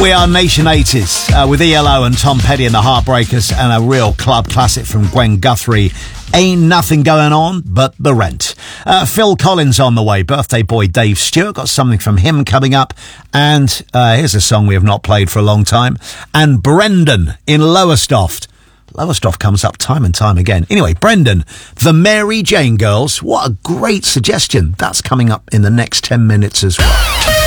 We are Nation 80s with ELO and Tom Petty and the Heartbreakers, and a real club classic from Gwen Guthrie, Ain't Nothing Going On But the Rent. Phil Collins on the way, birthday boy Dave Stewart, got something from him coming up, and here's a song we have not played for a long time, and Brendan in Lowestoft. Lowestoft comes up time and time again. Anyway, Brendan, the Mary Jane Girls, what a great suggestion. That's coming up in the next 10 minutes as well.